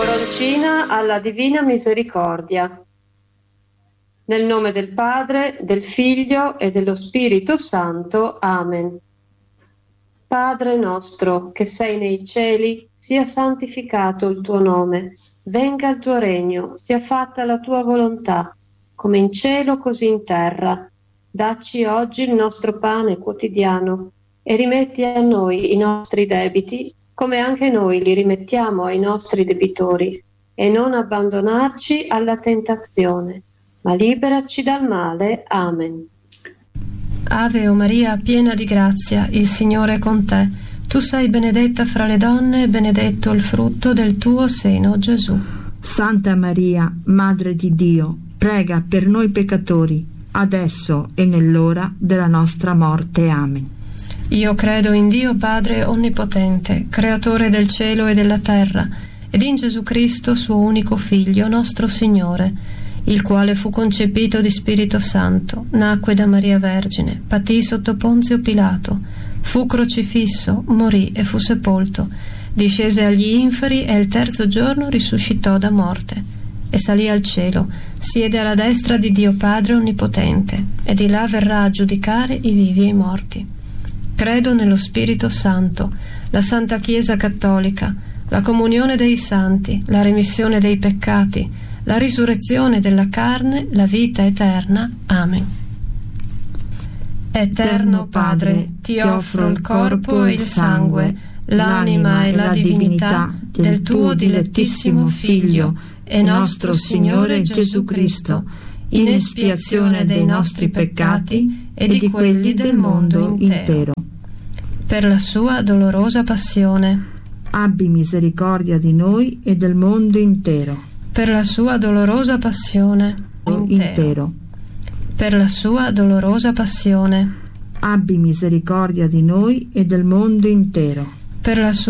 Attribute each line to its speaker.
Speaker 1: Coroncina alla Divina Misericordia. Nel nome del Padre, del Figlio e dello Spirito Santo. Amen. Padre nostro, che sei nei cieli, sia santificato il tuo nome. Venga il tuo regno, sia fatta la tua volontà, come in cielo così in terra. Dacci oggi il nostro pane quotidiano e rimetti a noi i nostri debiti, come anche noi li rimettiamo ai nostri debitori, e non abbandonarci alla tentazione, ma liberaci dal male. Amen.
Speaker 2: Ave o Maria, piena di grazia, il Signore è con te. Tu sei benedetta fra le donne e benedetto il frutto del tuo seno, Gesù.
Speaker 3: Santa Maria, Madre di Dio, prega per noi peccatori, adesso e nell'ora della nostra morte. Amen.
Speaker 2: Io credo in Dio Padre Onnipotente, Creatore del cielo e della terra, ed in Gesù Cristo, suo unico Figlio, nostro Signore, il quale fu concepito di Spirito Santo, nacque da Maria Vergine, patì sotto Ponzio Pilato, fu crocifisso, morì e fu sepolto, discese agli inferi e il terzo giorno risuscitò da morte, e salì al cielo, siede alla destra di Dio Padre Onnipotente, e di là verrà a giudicare i vivi e i morti. Credo nello Spirito Santo, la Santa Chiesa Cattolica, la comunione dei santi, la remissione dei peccati, la risurrezione della carne, la vita eterna. Amen. Eterno Padre, ti offro il corpo e il sangue, l'anima e la divinità del tuo dilettissimo Figlio e nostro Signore Gesù Cristo, in espiazione dei nostri peccati e di quelli del mondo intero. Per la sua dolorosa passione,
Speaker 3: abbi misericordia di noi e del mondo intero.
Speaker 2: Per la sua dolorosa passione intero. Per la sua dolorosa passione,
Speaker 3: abbi misericordia di noi e del mondo intero.
Speaker 2: Per la sua